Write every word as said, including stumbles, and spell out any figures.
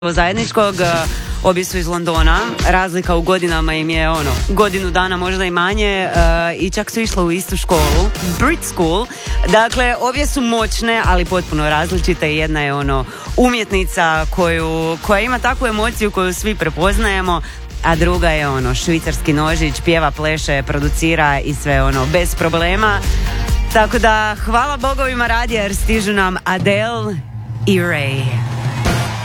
zajedničkog. Obje su iz Londona, razlika u godinama im je ono, godinu dana možda i manje, uh, i čak su išle u istu školu, Brit School. Dakle, obje su moćne, ali potpuno različite. Jedna je ono umjetnica koju, koja ima takvu emociju koju svi prepoznajemo, a druga je ono švicarski nožić, pjeva, pleše, producira i sve ono bez problema. Tako da hvala bogovima radija jer stižu nam Adele i Ray.